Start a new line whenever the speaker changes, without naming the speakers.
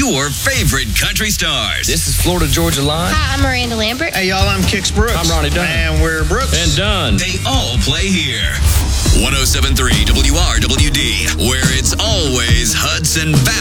your favorite country stars.
This is Florida Georgia Line.
Hi, I'm Miranda Lambert.
Hey, y'all, I'm Kix Brooks.
I'm Ronnie Dunn.
And we're Brooks.
And Dunn.
They all play here. 107.3 WRWD, where it's always Hudson Valley.